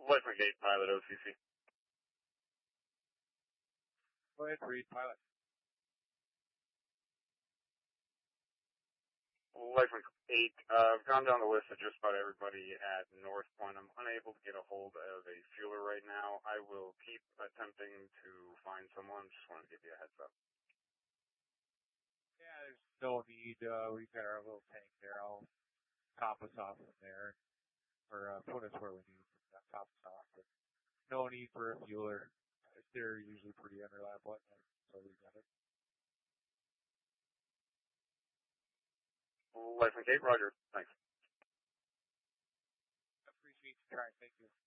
Lifelink 8, pilot OCC. Go ahead, Reed, pilot. Lifelink 8, I've gone down the list of just about everybody at North Point. I'm unable to get a hold of a fueler right now. I will keep attempting to find someone. Just wanted to give you a heads up. Yeah, there's no need. We've got our little tank there. I'll top us off from there. Or put us where we need to top us off. But no need for a fueler. They're usually pretty unreliable at night, so we got it. Lifelink 8, roger. Thanks. Appreciate you trying. Thank you.